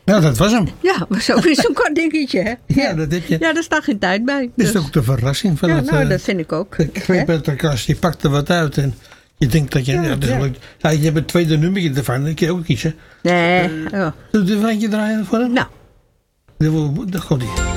Nou, dat was hem. Ja, maar zo'n kort dingetje, hè? Ja, dat heb je. Ja, daar staat geen tijd bij. Dit is ook de verrassing van het... nou, dat vind ik ook. De kweekpeterkast, je pakt er wat uit en je denkt dat je... je hebt een tweede nummertje ervan, dat kun je ook kiezen. Nee. Zullen we een eentje draaien voor hem? Nou. Dat gaat ie.